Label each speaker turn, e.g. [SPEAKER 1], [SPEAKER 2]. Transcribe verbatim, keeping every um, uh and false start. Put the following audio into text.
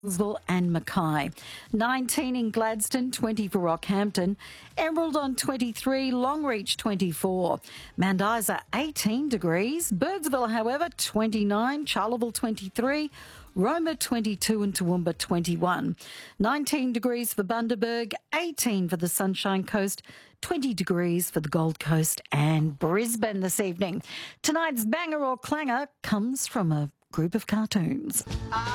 [SPEAKER 1] Townsville and Mackay. nineteen in Gladstone, twenty for Rockhampton. Emerald on twenty-three, Longreach twenty-four. Mount Isa eighteen degrees. Birdsville, however, twenty-nine. Charleville twenty-three. Roma twenty-two and Toowoomba twenty-one. nineteen degrees for Bundaberg, eighteen for the Sunshine Coast, twenty degrees for the Gold Coast and Brisbane this evening. Tonight's banger or clanger comes from a group of cartoons.